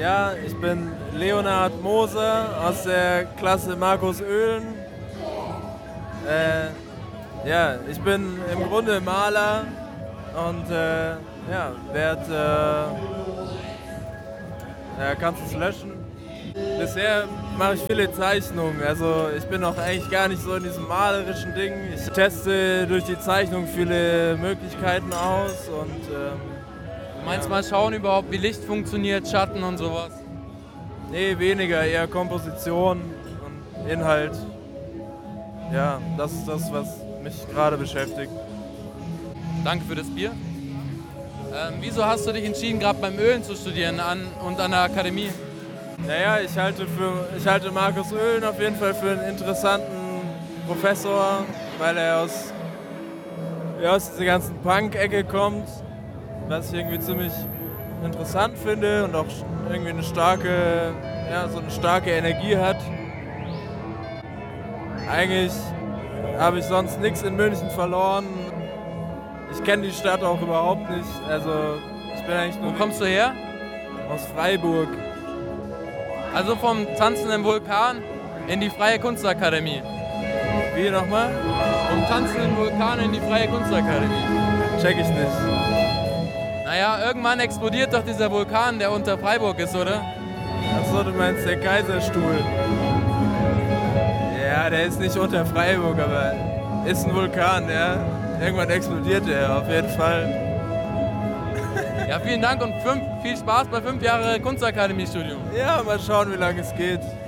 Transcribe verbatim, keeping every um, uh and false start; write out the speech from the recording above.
Ja, ich bin Leonhard Moser aus der Klasse Markus Oehlen. Äh, ja, ich bin im Grunde Maler und äh, ja, werde... Äh, ja, kannst du es löschen? Bisher mache ich viele Zeichnungen, also ich bin auch eigentlich gar nicht so in diesem malerischen Ding. Ich teste durch die Zeichnung viele Möglichkeiten aus und... Ähm, Du meinst mal schauen überhaupt, wie Licht funktioniert, Schatten und sowas? Nee, weniger, eher Komposition und Inhalt. Ja, das ist das, was mich gerade beschäftigt. Danke für das Bier. Ähm, wieso hast du dich entschieden, gerade beim Oehlen zu studieren an, und an der Akademie? Naja, ich halte, für, ich halte Markus Oehlen auf jeden Fall für einen interessanten Professor, weil er aus, ja, aus dieser ganzen Punk-Ecke kommt, was ich irgendwie ziemlich interessant finde und auch irgendwie eine starke, ja, so eine starke Energie hat. Eigentlich habe ich sonst nichts in München verloren. Ich kenne die Stadt auch überhaupt nicht. Also ich bin eigentlich nur... Wo kommst du her? Aus Freiburg. Also vom tanzenden Vulkan in die Freie Kunstakademie. Wie nochmal? Vom tanzenden Vulkan in die Freie Kunstakademie. Check ich nicht. Naja, irgendwann explodiert doch dieser Vulkan, der unter Freiburg ist, oder? Achso, du meinst der Kaiserstuhl. Ja, der ist nicht unter Freiburg, aber ist ein Vulkan, ja. Irgendwann explodiert er, auf jeden Fall. Ja, vielen Dank und fünf, viel Spaß bei fünf Jahre Kunstakademie-Studium. Ja, mal schauen, wie lange es geht.